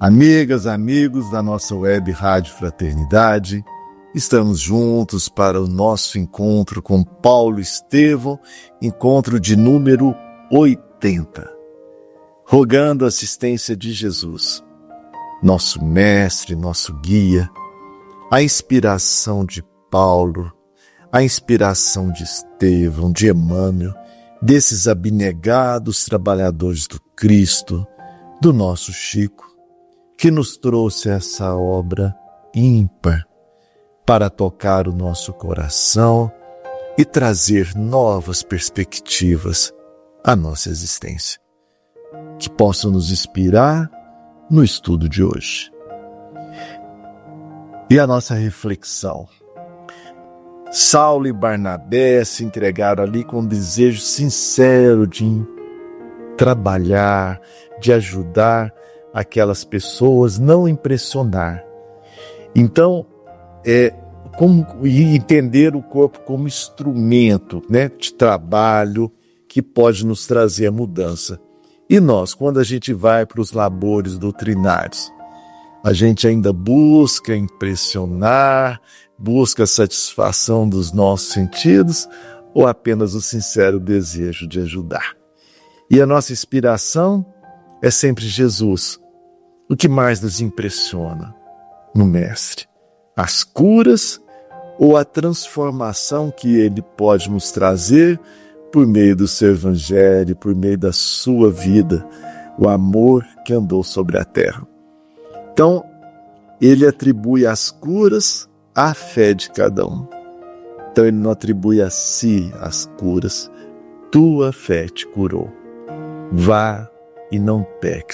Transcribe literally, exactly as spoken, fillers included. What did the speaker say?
Amigas, amigos da nossa web Rádio Fraternidade, estamos juntos para o nosso encontro com Paulo Estevão, encontro de número oitenta, rogando a assistência de Jesus, nosso mestre, nosso guia, a inspiração de Paulo, a inspiração de Estevão, de Emmanuel, desses abnegados trabalhadores do Cristo, do nosso Chico, que nos trouxe essa obra ímpar para tocar o nosso coração e trazer novas perspectivas à nossa existência, que possam nos inspirar no estudo de hoje. E a nossa reflexão. Saulo e Barnabé se entregaram ali com um desejo sincero de trabalhar, de ajudar aquelas pessoas, não impressionar. Então, é, como, entender o corpo como instrumento, né, de trabalho que pode nos trazer a mudança. E nós, quando a gente vai para os labores doutrinários, a gente ainda busca impressionar, busca a satisfação dos nossos sentidos ou apenas o sincero desejo de ajudar? E a nossa inspiração é sempre Jesus. O que mais nos impressiona no Mestre? As curas ou a transformação que Ele pode nos trazer por meio do seu Evangelho, por meio da sua vida, o amor que andou sobre a terra. Então, Ele atribui as curas à fé de cada um. Então, Ele não atribui a si as curas. Tua fé te curou. Vá e não peques.